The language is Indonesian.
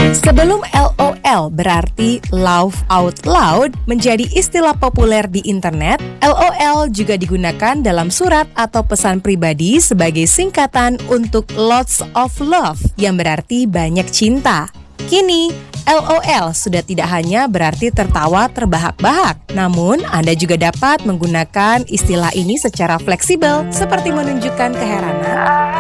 Sebelum LOL berarti laugh out loud menjadi istilah populer di internet, LOL juga digunakan dalam surat atau pesan pribadi sebagai singkatan untuk lots of love yang berarti banyak cinta. Kini, LOL sudah tidak hanya berarti tertawa terbahak-bahak, namun Anda juga dapat menggunakan istilah ini secara fleksibel seperti menunjukkan keheranan